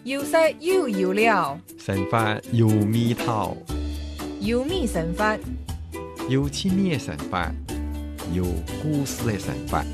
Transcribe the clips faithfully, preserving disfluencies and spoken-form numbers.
有色有油了， 神法有味道， 有米神法， 有趣味的神法，有故事的神法。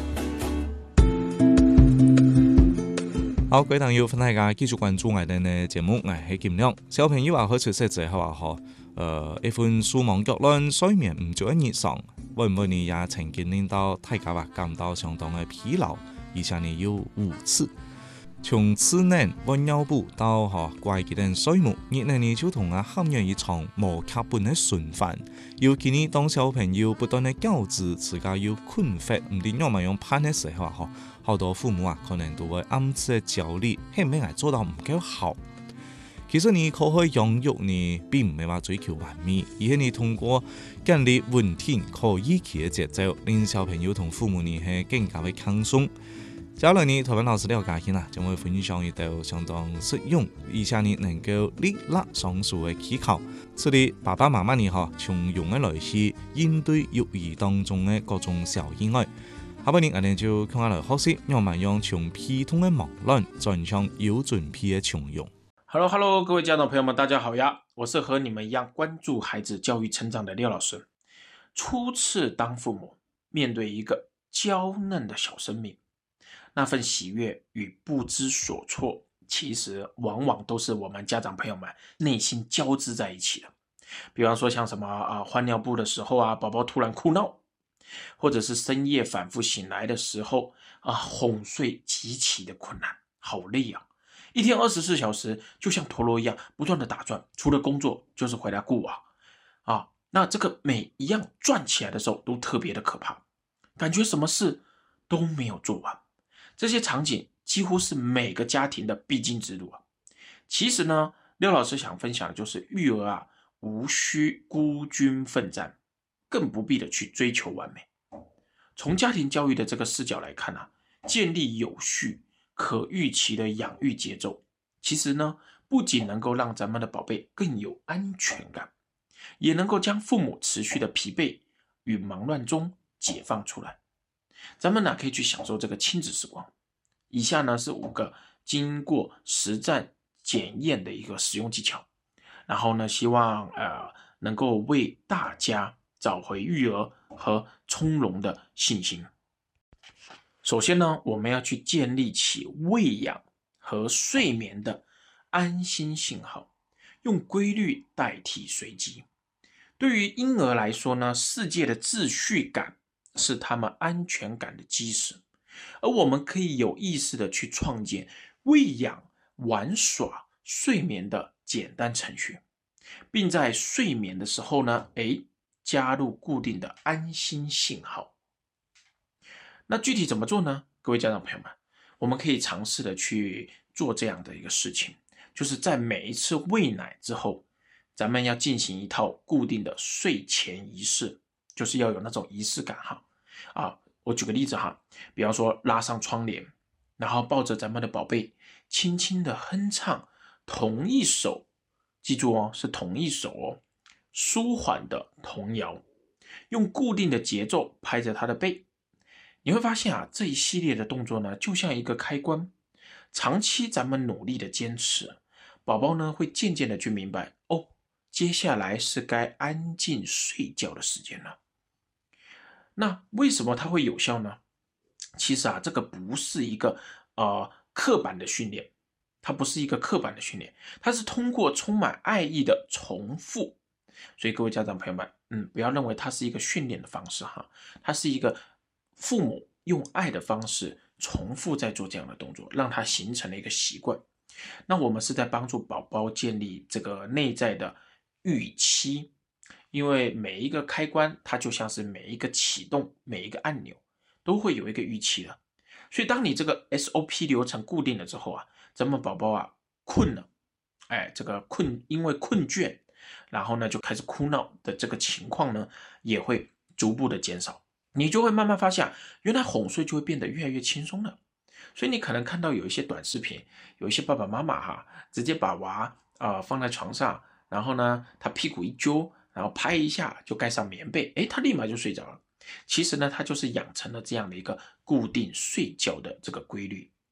好，各位朋友，大家繼續關注我哋嘅節目，我係金亮。小朋友啊，好似細仔話嗬，誒一份數忙腳亂，睡眠唔足一日上，會唔會你也曾經令到大家話感到相當嘅疲勞，而且你要無刺。從稚嫩溫尿布到嗬怪傑嘅睡眠，熱呢你就同啊陷入一場無劇本嘅循環。尤其你當小朋友不斷嘅教子，自家要困乏，唔知點樣用盼嘅時候啊，嗬，好多父母啊可能都會暗自焦慮，係咪係做到唔夠好？其實你可以養育你並唔係話追求完美，而係你通過建立穩定可依期嘅節奏，令小朋友同父母呢係更加嘅輕鬆。接下來呢，台灣老師廖家慶啊，將會分享一道相當實用，而且呢能夠立立上手嘅技巧，使你爸爸媽媽呢嗬從容嘅來去應對育兒當中嘅各種小意外。下半年我哋就看下來學習，讓我們用從普通嘅忙亂轉向有準備嘅從容。 Hello Hello， 各位家長朋友們，大家好呀！我是和你們一樣關注孩子教育成長的廖老師。初次當父母，面對一個嬌嫩的小生命，那份喜悅與不知所措，其實往往都是我們家長朋友們內心交織在一起的。比方說像什麼啊換尿布的時候啊，寶寶突然哭鬧，或者是深夜反覆醒來的時候啊，哄睡極其的困難，好累啊！一天二十四小時就像陀螺一樣不斷的打轉，除了工作就是回來顧娃啊。那這個每一樣轉起來的時候都特別的可怕，感覺什麼事都沒有做完。這些場景幾乎是每個家庭的必經之路啊。其實呢，廖老師想分享的就是育兒啊，無需孤軍奮戰，更不必的去追求完美。從家庭教育的這個視角來看啊，建立有序、可預期的養育節奏，其實呢，不僅能夠讓咱們的寶貝更有安全感，也能夠將父母持續的疲憊與忙亂中解放出來。咱們呢可以去享受這個親子時光。以下呢是五個經過實戰檢驗的一個使用技巧，然後呢希望呃能夠為大家找回育兒和從容的信心。首先呢，我們要去建立起餵養和睡眠的安心信號，用規律代替隨機。對於嬰兒來說呢，世界的秩序感是他們安全感的基石，而我們可以有意識的去創建餵養、玩耍、睡眠的簡單程序，並在睡眠的時候呢，誒，加入固定的安心信號。那具體怎麼做呢？各位家長朋友們，我們可以嘗試的去做這樣的一個事情，就是在每一次餵奶之後，咱們要進行一套固定的睡前儀式，就是要有那種儀式感哈。啊，我舉個例子哈，比方說拉上窗簾，然後抱着咱們的寶貝，輕輕的哼唱同一首，記住哦，是同一首哦，舒緩的童謠，用固定的節奏拍着他的背。你會發現啊，這一系列的動作呢，就像一個開關，長期咱們努力的堅持，寶寶呢會漸漸的去明白，哦，接下來是該安靜睡覺的時間了。那為什麼它會有效呢？其實啊，這個不是一個呃刻板的訓練，它不是一個刻板的訓練，它是通過充滿愛意的重複。所以各位家長朋友們，嗯，不要認為它是一個訓練的方式哈，它是一個父母用愛的方式重複在做這樣的動作，讓它形成了一個習慣。那我們是在幫助寶寶建立這個內在的預期，因為每一個開關它就像是每一個啟動，每一個按鈕都會有一個預期的。所以當你這個 S O P 流程固定了之後啊，咱們寶寶啊困了，哎，這個困因為困倦，然後呢就開始哭鬧的這個情況呢也會逐步的減少。你就會慢慢發現，原來哄睡就會變得越來越輕鬆了。所以你可能看到有一些短視頻，有一些爸爸媽媽哈，直接把娃呃放在床上，然後呢，他屁股一揪，然後拍一下就蓋上棉被，誒，他立馬就睡着了。其實呢，他就是養成了這樣的一個固定睡覺的這個規律。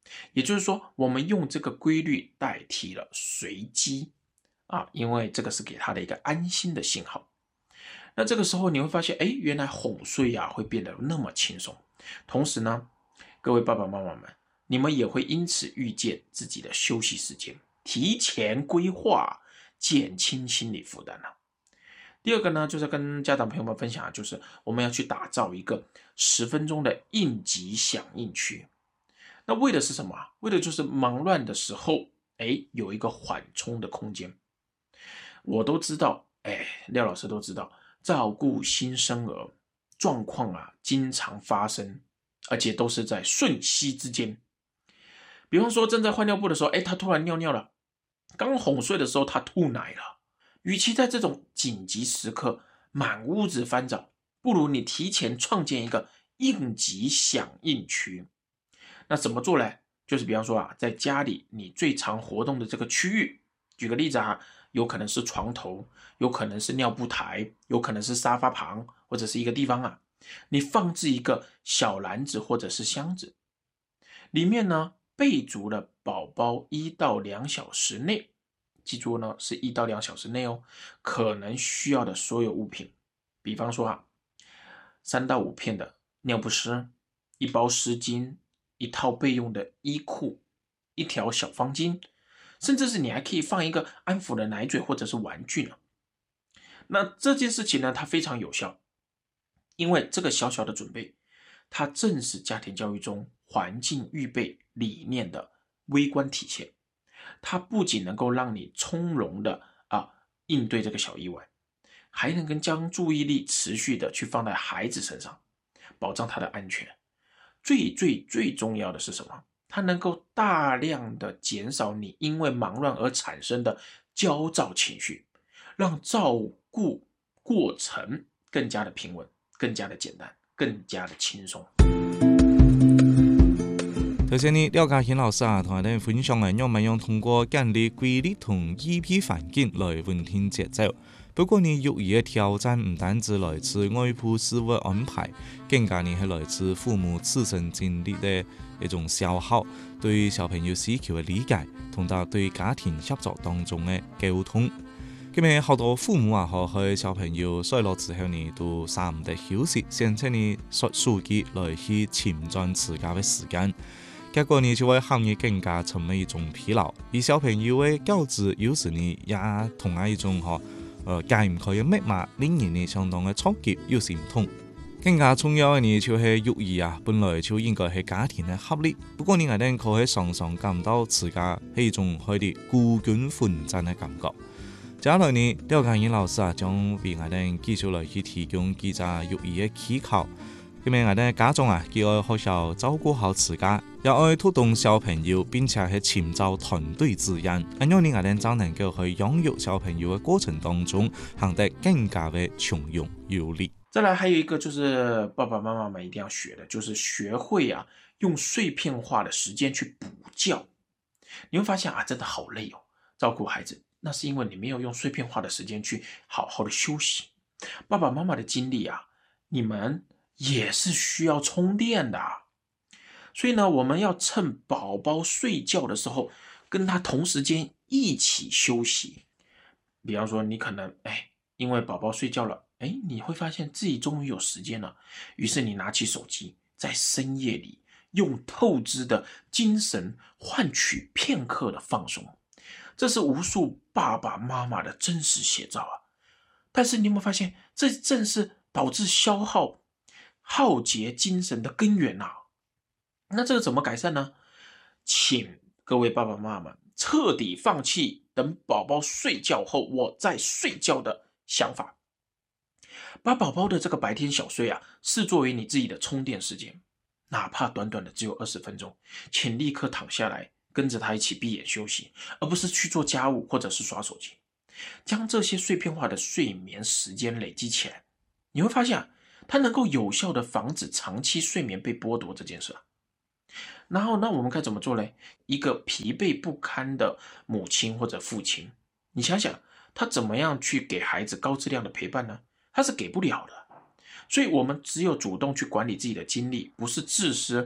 也就是说，我们用这个规律代替了随机啊，因为这个是给他的一个安心的信号。那这个时候你会发现，哎，原来哄睡啊会变得那么轻松。同时呢，各位爸爸妈妈们，你们也会因此预见自己的休息时间，提前规划，减轻心理负担了。第二个呢，就是跟家长朋友们分享，就是我们要去打造一个十分钟的应急响应区。那为的是什么？为的就是忙乱的时候，哎，有一个缓冲的空间。我都知道，哎，廖老师都知道，照顾新生儿状况啊，经常发生，而且都是在瞬息之间。比方说正在换尿布的时候，哎，他突然尿尿了；刚哄睡的时候，他吐奶了。与其在这种紧急时刻满屋子翻找，不如你提前创建一个应急响应区。那怎么做呢？就是比方说啊，在家里你最常活动的这个区域，举个例子啊，有可能是床头，有可能是尿布台，有可能是沙发旁，或者是一个地方啊，你放置一个小篮子或者是箱子，里面呢备足了宝宝一到两小时内，记住呢是一到两小时内哦，可能需要的所有物品，比方说啊，三到五片的尿不湿，一包湿巾，一套备用的衣裤，一条小方巾，甚至是你还可以放一个安抚的奶嘴或者是玩具呢。那这件事情呢，它非常有效，因为这个小小的准备，它正是家庭教育中环境预备理念的微观体现。它不仅能够让你从容的啊应对这个小意外，还能跟将注意力持续的去放在孩子身上，保障他的安全。最最最重要的是什么？它能够大量的减少你因为忙乱而产生的焦躁情绪，让照顾过程更加的平稳，更加的简单，更加的轻松。 頭先呢，廖家軒老師啊，同我哋分享嘅讓咪用通過建立規律同依批環境來穩定節奏。不過呢，育兒嘅挑戰唔單止來自外部事務安排，更加呢係來自父母自身經歷嘅一種消耗，對小朋友需求嘅理解，同埋對家庭合作當中嘅溝通。咁咪好多父母啊，學去小朋友衰落之後呢，都捨唔得休息，甚至呢刷手機來去侵佔自家嘅時間。結果呢就會行業更加成為一種疲勞，而小朋友嘅教子有時呢也同樣一種嗬，呃解唔開嘅密碼，令人呢相當嘅衝擊，有時唔通。更加重要嘅呢就係育兒啊，本來就應該係家庭嘅合力，不過呢我哋可以常常感到自家係一種佢哋孤軍奮戰嘅感覺。接下來呢，廖家燕老師啊將為我哋繼續來去提供幾隻育兒嘅技巧。咁樣我哋家長啊，既愛學校照顧好自家，又愛推動小朋友，並且係尋找團隊資源，咁樣呢我哋就能夠去養育小朋友嘅過程當中，行得更加的從容有力。 再來還有一個就是爸爸媽媽們一定要學的，就是學會啊用碎片化的時間去補覺。你會發現啊，真的好累哦，照顧孩子，那是因為你沒有用碎片化的時間去好好的休息。爸爸媽媽的精力啊，你們也是需要充電的，所以呢，我們要趁寶寶睡覺的時候，跟他同時間一起休息。比方說，你可能哎，因為寶寶睡覺了，哎，你會發現自己終於有時間了，於是你拿起手機，在深夜裡用透支的精神換取片刻的放鬆。這是無數爸爸媽媽的真實寫照啊！但是你有沒有發現，這正是導致消耗耗竭精神的根源啊！那這個怎麼改善呢？請各位爸爸媽媽們徹底放棄等寶寶睡覺後我再睡覺的想法，把寶寶的這個白天小睡啊視作為你自己的充電時間，哪怕短短的只有二十分鐘，請立刻躺下來跟着他一起閉眼休息，而不是去做家務或者是刷手機。將這些碎片化的睡眠時間累積起來，你會發現啊，它能夠有效的防止長期睡眠被剝奪這件事啊。然後那我們該怎麼做呢？一個疲憊不堪的母親或者父親，你想想他怎麼樣去給孩子高質量的陪伴呢？他是給不了的。所以我們只有主動去管理自己的精力，不是自私，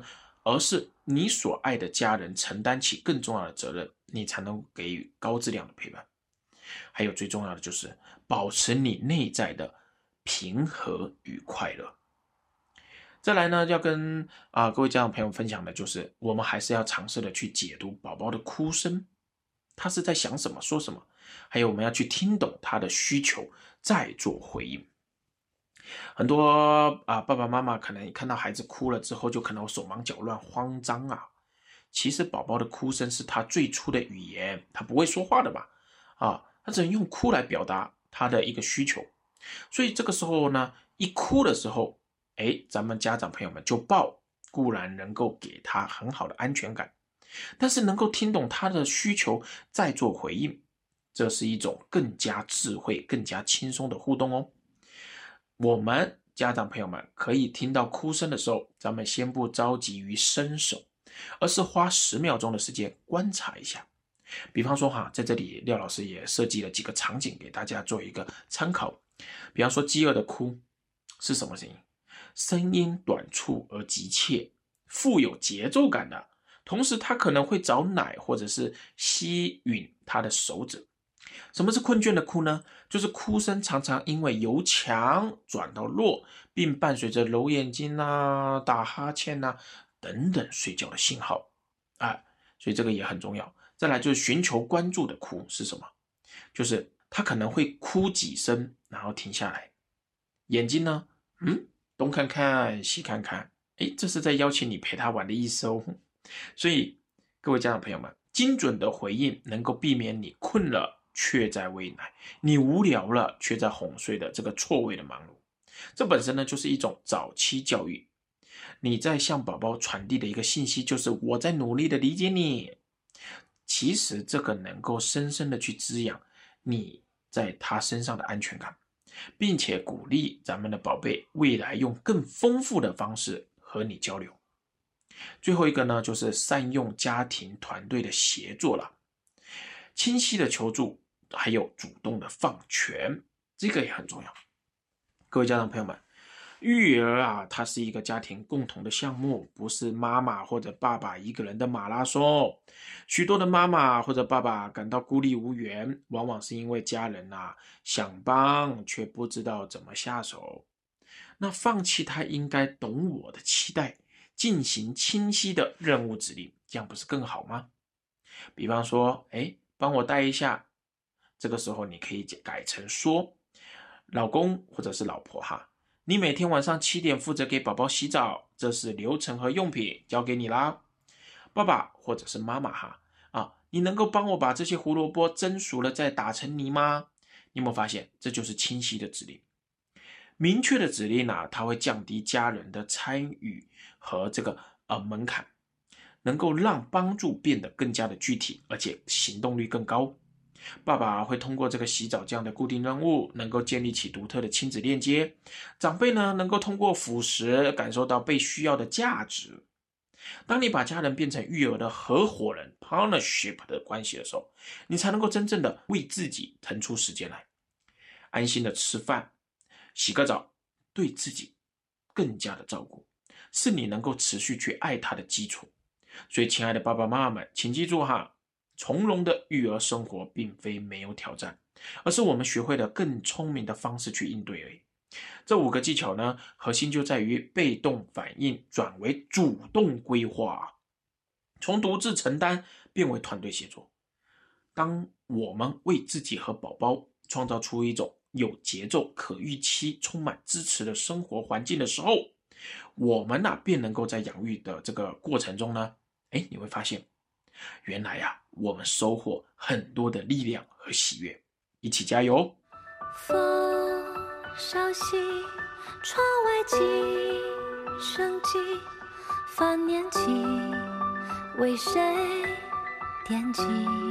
而是你所爱的家人承担起更重要的责任，你才能给予高质量的陪伴。还有最重要的就是保持你内在的平和与快乐。再来呢，要跟啊、呃、各位家长朋友分享的就是，我们还是要尝试的去解读宝宝的哭声，他是在想什么说什么，还有我们要去听懂他的需求，再做回应。很多啊爸爸妈妈可能看到孩子哭了之后，就可能手忙脚乱、慌张啊。其实宝宝的哭声是他最初的语言，他不会说话的嘛，啊，他只能用哭来表达他的一个需求。所以这个时候呢，一哭的时候，哎，咱们家长朋友们就抱，固然能够给他很好的安全感，但是能够听懂他的需求，再做回应，这是一种更加智慧、更加轻松的互动哦。我们家长朋友们可以听到哭声的时候，咱们先不着急于伸手，而是花十秒钟的时间观察一下。比方说哈，在这里廖老师也设计了几个场景给大家做一个参考。比方说饥饿的哭是什么声音？声音短促而急切，富有节奏感的，同时他可能会找奶或者是吸吮他的手指。什么是困倦的哭呢？就是哭声常常因为由强转到弱，并伴随着揉眼睛啊、打哈欠啊等等睡觉的信号。哎，所以这个也很重要。再来就是寻求关注的哭是什么？就是他可能会哭几声，然后停下来，眼睛呢，嗯，东看看西看看，诶，这是在邀请你陪他玩的意思哦。所以各位家长朋友们，精准的回应能够避免你困了却在喂奶，你无聊了却在哄睡的这个错位的忙碌。这本身呢就是一种早期教育，你在向宝宝传递的一个信息就是我在努力的理解你。其实这个能够深深的去滋养你在他身上的安全感，并且鼓励咱们的宝贝未来用更丰富的方式和你交流。最后一个呢，就是善用家庭团队的协作了，清晰的求助，还有主动的放权，这个也很重要。各位家长朋友们，育儿啊，它是一个家庭共同的项目，不是妈妈或者爸爸一个人的马拉松。许多的妈妈或者爸爸感到孤立无援，往往是因为家人啊想帮却不知道怎么下手。那放弃他应该懂我的期待，进行清晰的任务指令，这样不是更好吗？比方说，哎，帮我带一下，这个时候你可以改成说，老公或者是老婆哈，你每天晚上七点负责给宝宝洗澡，这是流程和用品，交给你啦。爸爸或者是妈妈哈，啊，你能够帮我把这些胡萝卜蒸熟了再打成泥吗？你有没有发现，这就是清晰的指令。明确的指令啊，它会降低家人的参与和这个呃门槛，能够让帮助变得更加的具体，而且行动率更高。爸爸会通过这个洗澡这样的固定任务，能够建立起独特的亲子链接。长辈呢，能够通过辅食感受到被需要的价值。当你把家人变成育儿的合伙人 partnership 的关系的时候，你才能够真正的为自己腾出时间来，安心的吃饭，洗个澡，对自己更加的照顾，是你能够持续去爱他的基础。所以亲爱的爸爸妈妈们，请记住哈，从容的育儿生活并非没有挑战，而是我们学会了更聪明的方式去应对而已。这五个技巧呢，核心就在于被动反应转为主动规划，从独自承担变为团队协作。当我们为自己和宝宝创造出一种有节奏、可预期、充满支持的生活环境的时候，我们啊便能够在养育的这个过程中呢，哎，你会发现，原来啊我们收获很多的力量和喜悦，一起加油！ 风稍息，窗外几声鸡，翻年纪，为谁惦记？